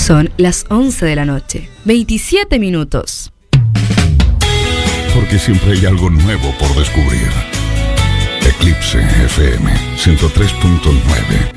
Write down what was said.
Son las 11 de la noche, 27 minutos. Porque siempre hay algo nuevo por descubrir. Eclipse FM 103.9.